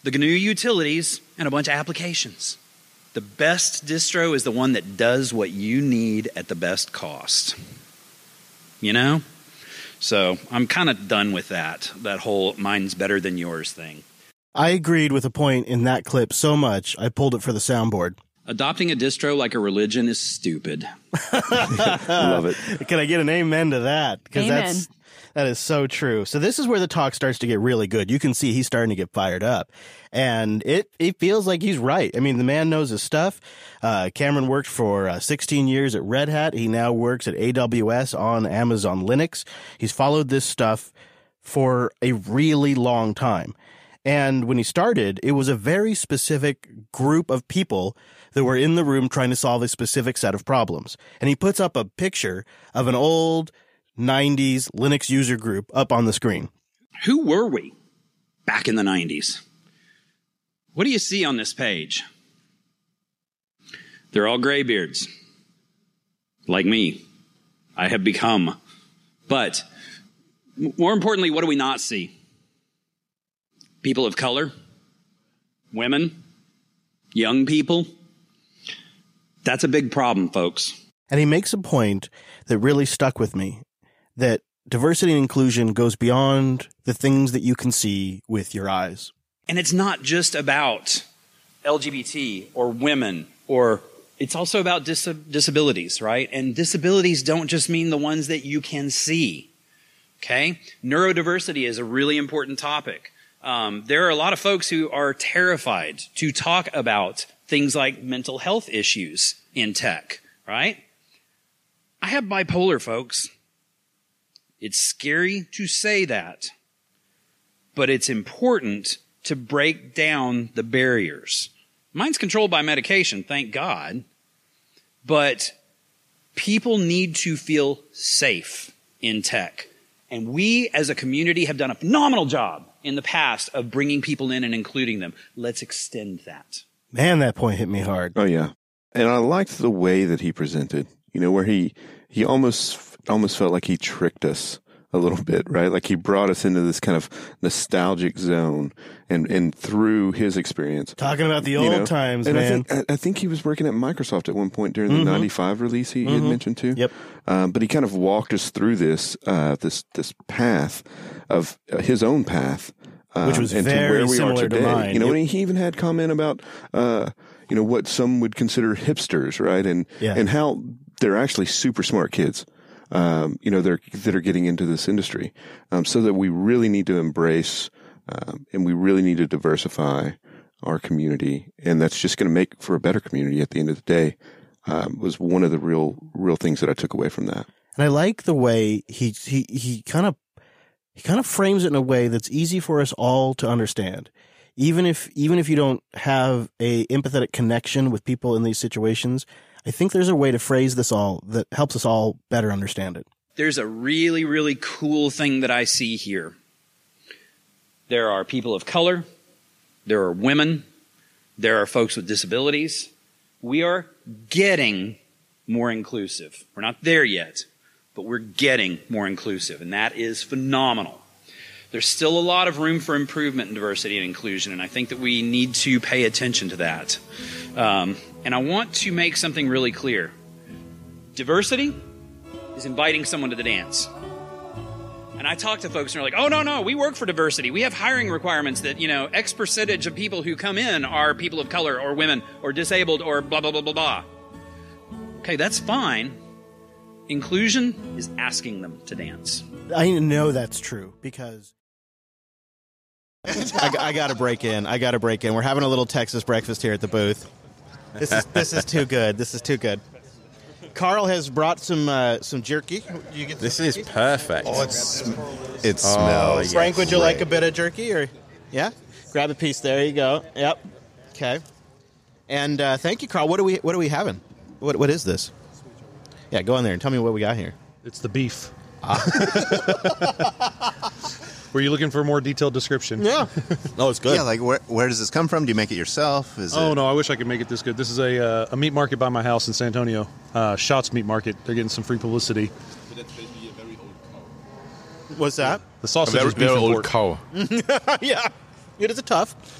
the GNU utilities, and a bunch of applications. The best distro is the one that does what you need at the best cost. You know? So I'm kind of done with that whole mine's better than yours thing. I agreed with a point in that clip so much, I pulled it for the soundboard. Adopting a distro like a religion is stupid. Love it. Can I get an amen to that? Because that is so true. So this is where the talk starts to get really good. You can see he's starting to get fired up. And it feels like he's right. I mean, the man knows his stuff. Cameron worked for 16 years at Red Hat. He now works at AWS on Amazon Linux. He's followed this stuff for a really long time. And when he started, it was a very specific group of people that were in the room trying to solve a specific set of problems. And he puts up a picture of an old 90s Linux user group up on the screen. Who were we back in the 90s? What do you see on this page? They're all graybeards. Like me. I have become. But more importantly, what do we not see? People of color, women, young people. That's a big problem, folks. And he makes a point that really stuck with me, that diversity and inclusion goes beyond the things that you can see with your eyes. And it's not just about LGBT or women, or it's also about disabilities, right? And disabilities don't just mean the ones that you can see, okay? Neurodiversity is a really important topic. There are a lot of folks who are terrified to talk about things like mental health issues in tech, right? I have bipolar, folks. It's scary to say that, but it's important to break down the barriers. Mine's controlled by medication, thank God, but people need to feel safe in tech. And we as a community have done a phenomenal job in the past of bringing people in and including them. Let's extend that. Man, that point hit me hard. Oh, yeah. And I liked the way that he presented, where he almost felt like he tricked us a little bit, right? Like he brought us into this kind of nostalgic zone and through his experience. Talking about the old times, and man. I think he was working at Microsoft at one point during the 95 release he had mentioned too. Yep. But he kind of walked us through this path of his own path. Which was and very to where we are similar to today. mine. And he even had comment about, what some would consider hipsters, right? And how they're actually super smart kids. That are getting into this industry, so that we really need to embrace, and we really need to diversify our community. And that's just going to make for a better community at the end of the day, was one of the real things that I took away from that. And I like the way he kind of frames it in a way that's easy for us all to understand. Even if you don't have a empathetic connection with people in these situations, I think there's a way to phrase this all that helps us all better understand it. There's a really, really cool thing that I see here. There are people of color. There are women. There are folks with disabilities. We are getting more inclusive. We're not there yet, but we're getting more inclusive, and that is phenomenal. There's still a lot of room for improvement in diversity and inclusion, and I think that we need to pay attention to that. And I want to make something really clear. Diversity is inviting someone to the dance. And I talk to folks and they're like, oh, no, we work for diversity. We have hiring requirements that, X percentage of people who come in are people of color or women or disabled or blah, blah, blah, blah, blah. Okay, that's fine. Inclusion is asking them to dance. I know that's true because... I got to break in. We're having a little Texas breakfast here at the booth. This is too good. This is too good. Carl has brought some jerky. You get this is perfect. Oh, it smells. Yes. Frank, would you like a bit of jerky? Or yeah, grab a piece. There you go. Yep. Okay. And thank you, Carl. What are we having? What is this? Yeah, go in there and tell me what we got here. It's the beef. Were you looking for a more detailed description? Yeah. No, it's good. Yeah, like where does this come from? Do you make it yourself? No, I wish I could make it this good. This is a meat market by my house in San Antonio. Shots Meat Market. They're getting some free publicity. What's that? The sausage is beef and pork. Cow. Yeah. It is a tough.